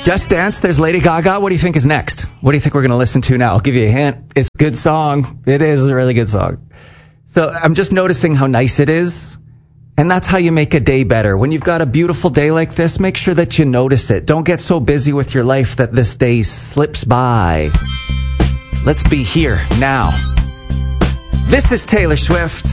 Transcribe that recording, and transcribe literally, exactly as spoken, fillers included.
Just Dance, there's Lady Gaga. What do you think is next? What do you think we're going to listen to now? I'll give you a hint. It's a good song. It is a really good song. So I'm just noticing how nice it is. And that's how you make a day better. When you've got a beautiful day like this, make sure that you notice it. Don't get so busy with your life that this day slips by. Let's be here now. This is Taylor Swift.